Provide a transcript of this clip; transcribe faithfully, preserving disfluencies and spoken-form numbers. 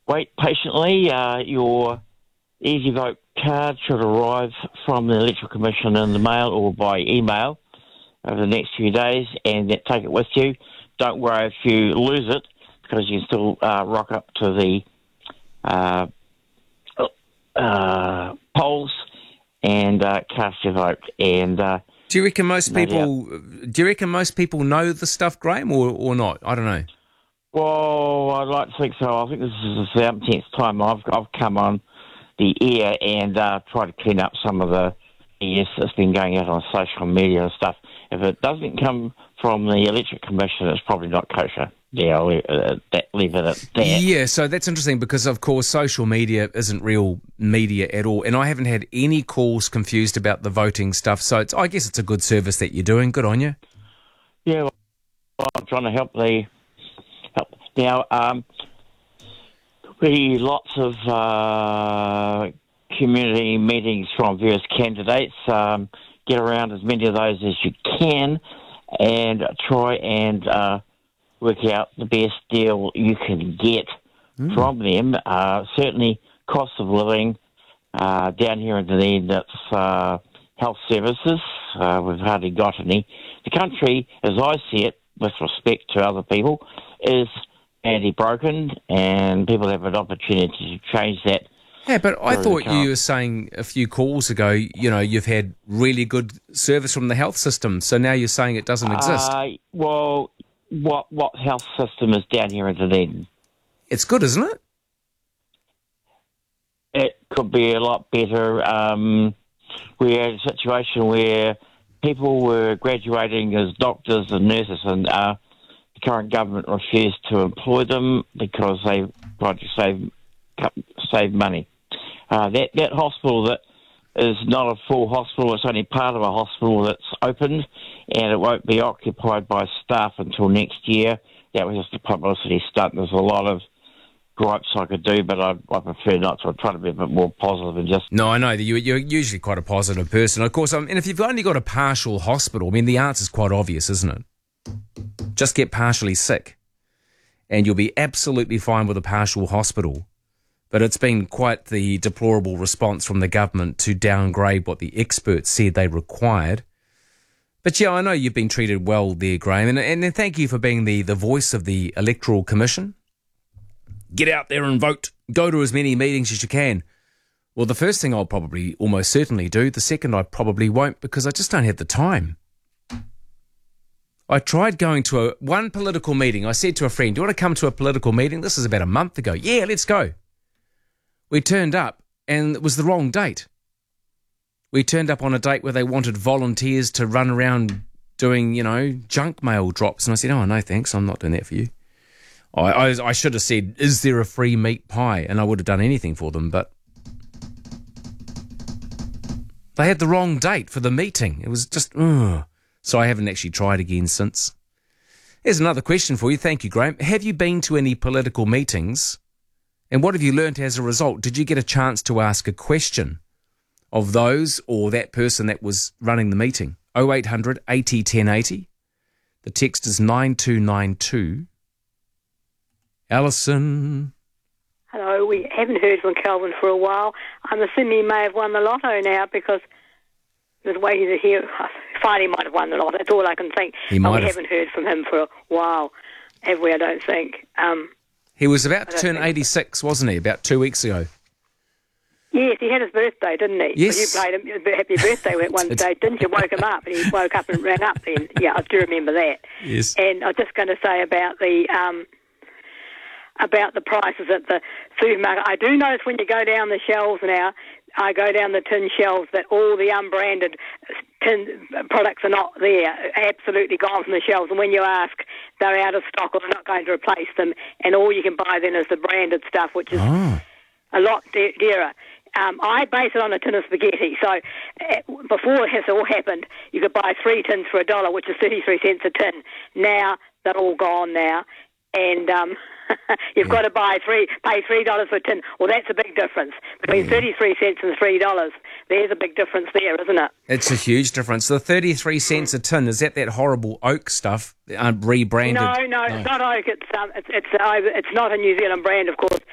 wait patiently. Uh, your Easy Vote card should arrive from the Electoral Commission in the mail or by email over the next few days, and then take it with you. Don't worry if you lose it, because you can still uh, rock up to the uh, uh, polls and uh, cast your vote. And uh, do you reckon most no people? doubt. Do you reckon most people know the stuff, Graham, or or not? I don't know. Well, I'd like to think so. I think this is the seventeenth time I've I've come on the air and uh, tried to clean up some of the B S that's been going out on social media and stuff. If it doesn't come from the Electoral Commission, it's probably not kosher. Yeah, I'll leave, uh, that, leave it at that. Yeah, so that's interesting because, of course, social media isn't real media at all, and I haven't had any calls confused about the voting stuff, so it's, I guess it's a good service that you're doing. Good on you. Yeah, well, I'm trying to help the... help. Now, um, really lots of uh, community meetings from various candidates. Um, get around as many of those as you can and try and... Uh, work out the best deal you can get mm. from them. Uh, certainly cost of living uh, down here in Dunedin, that's uh, health services. Uh, we've hardly got any. The country, as I see it, with respect to other people, is badly broken, and people have an opportunity to change that. Yeah, but I thought you were saying a few calls ago, you know, you've had really good service from the health system, so now you're saying it doesn't exist. Uh, well... What what health system is down here in Dunedin? It's good, isn't it? It could be a lot better. Um, we had a situation where people were graduating as doctors and nurses, and uh, the current government refused to employ them because they tried to save save money. Uh, that that hospital that is not a full hospital, it's only part of a hospital that's opened, and it won't be occupied by staff until next year. That was just a publicity stunt. There's a lot of gripes I could do, but I, I prefer not to. I try to be a bit more positive and just... No, I know that you, you're usually quite a positive person. Of course, um, and if you've only got a partial hospital, I mean, the answer's quite obvious, isn't it? Just get partially sick, and you'll be absolutely fine with a partial hospital. But it's been quite the deplorable response from the government to downgrade what the experts said they required. But yeah, I know you've been treated well there, Graham, and, and thank you for being the, the voice of the Electoral Commission. Get out there and vote. Go to as many meetings as you can. Well, the first thing I'll probably almost certainly do. The second I probably won't, because I just don't have the time. I tried going to a one political meeting. I said to a friend, do you want to come to a political meeting? This is about a month ago. Yeah, let's go. We turned up, and it was the wrong date. We turned up on a date where they wanted volunteers to run around doing, you know, junk mail drops. And I said, oh, no, thanks, I'm not doing that for you. I, I, I should have said, is there a free meat pie? And I would have done anything for them, but they had the wrong date for the meeting. It was just, ugh. So I haven't actually tried again since. Here's another question for you. Thank you, Graham. Have you been to any political meetings? And what have you learnt as a result? Did you get a chance to ask a question of those or that person that was running the meeting? oh eight hundred eighty ten eighty. The text is nine two nine two. Alison. Hello, we haven't heard from Kelvin for a while. I'm assuming he may have won the lotto now because there's waiting to hear. Finally might have won the lotto. That's all I can think. He might but we have. haven't heard from him for a while, have we? I don't think. Um, He was about to turn eighty-six, wasn't he, about two weeks ago? Yes, he had his birthday, didn't he? Yes. You played him happy birthday that one day, didn't you? Woke him up, and he woke up and ran up then. Yeah, I do remember that. Yes. And I was just going to say about the um, about the prices at the supermarket. I do notice when you go down the shelves now, I go down the tin shelves that all the unbranded tin products are not there, absolutely gone from the shelves. And when you ask, they're out of stock or they're not going to replace them. And all you can buy then is the branded stuff, which is oh. a lot de- dearer. Um, I base it on a tin of spaghetti. So uh, before this all happened, you could buy three tins for a dollar, which is thirty-three cents a tin. Now they're all gone now. And um, you've yeah. got to buy three, pay three dollars for a tin. Well, that's a big difference between yeah. thirty-three cents and three dollars. There's a big difference there, isn't it? It's a huge difference. The thirty-three cents a tin, is that that horrible oak stuff uh, rebranded? No, no, no, it's not oak. It's um, it's it's, uh, it's not a New Zealand brand, of course.